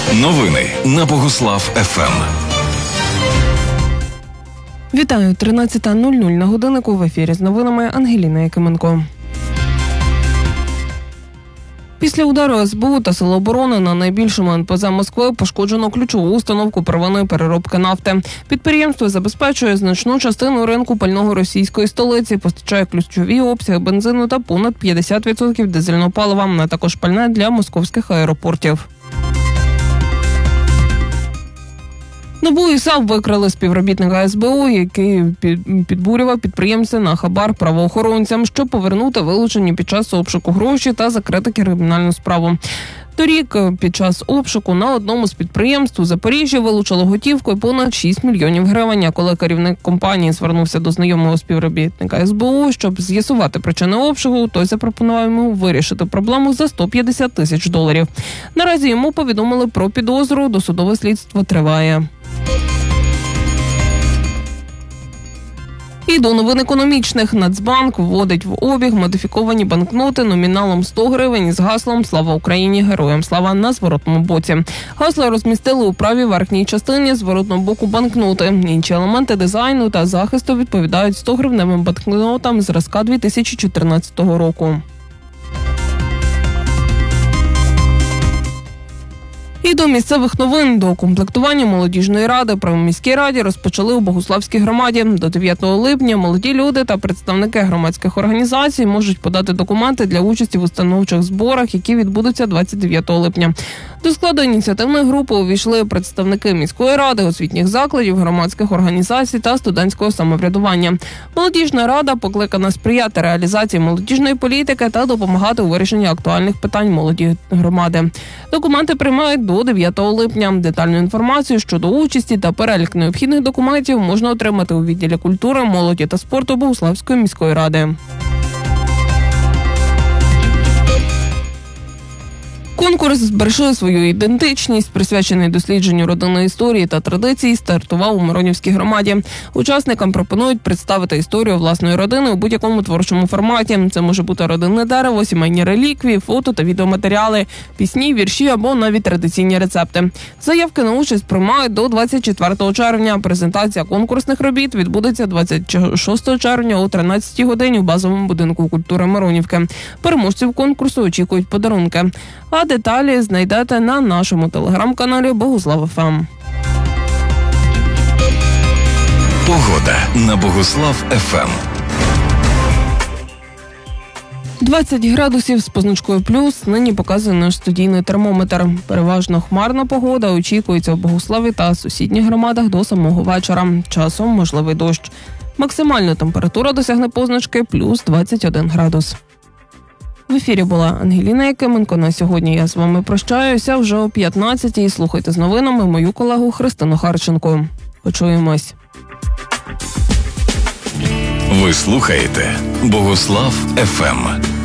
Новини на Богуслав ФМ. Вітаю, 13:00 на годиннику, в ефірі з новинами Ангеліна Якименко. Після удару СБУ та Сил оборони на найбільшому НПЗ Москви пошкоджено ключову установку первинної переробки нафти. Підприємство забезпечує значну частину ринку пального російської столиці, постачає ключові обсяги бензину та понад 50% дизельного палива, а також пальне для московських аеропортів. НАБУ і САП викрили співробітника СБУ, який підбурював підприємця на хабар правоохоронцям, щоб повернути вилучені під час обшуку гроші та закрити кримінальну справу. Торік під час обшуку на одному з підприємств у Запоріжжі вилучили готівкою понад 6 мільйонів гривень. А коли керівник компанії звернувся до знайомого співробітника СБУ, щоб з'ясувати причини обшуку, той запропонував йому вирішити проблему за $150 тисяч. Наразі йому повідомили про підозру, досудове слідство триває. І до новин економічних. Нацбанк вводить в обіг модифіковані банкноти номіналом 100 гривень з гаслом «Слава Україні! Героям слава» на зворотному боці. Гасло розмістили у правій верхній частині зворотного боку банкноти. Інші елементи дизайну та захисту відповідають 100-гривневим банкнотам зразка 2014 року. І до місцевих новин. До комплектування молодіжної ради при міській раді розпочали у Богуславській громаді. До 9 липня молоді люди та представники громадських організацій можуть подати документи для участі в установчих зборах, які відбудуться 29 липня. До складу ініціативної групи увійшли представники міської ради, освітніх закладів, громадських організацій та студентського самоврядування. Молодіжна рада покликана сприяти реалізації молодіжної політики та допомагати у вирішенні актуальних питань молоді громади. Документи приймають до 9 липня. Детальну інформацію щодо участі та перелік необхідних документів можна отримати у відділі культури, молоді та спорту Богуславської міської ради. Конкурс «Збережи свою ідентичність», присвячений дослідженню родинної історії та традицій, стартував у Миронівській громаді. Учасникам пропонують представити історію власної родини у будь-якому творчому форматі. Це може бути родинне дерево, сімейні реліквії, фото та відеоматеріали, пісні, вірші або навіть традиційні рецепти. Заявки на участь приймають до 24 червня. Презентація конкурсних робіт відбудеться 26 червня о 13 годині у базовому будинку культури Миронівки. Переможців конкурсу очікують подарунки. А деталі знайдете на нашому телеграм-каналі Богуслав ФМ. Погода на Богуслав ФМ. 20 градусів з позначкою плюс нині показує наш студійний термометр. Переважно хмарна погода очікується в Богуславі та сусідніх громадах до самого вечора. Часом можливий дощ. Максимальна температура досягне позначки плюс 21 градус. В ефірі була Ангеліна Якименко. На сьогодні я з вами прощаюся. Вже о 15-й слухайте з новинами мою колегу Христину Харченко. Почуємось. Ви слухаєте Богуслав ФМ.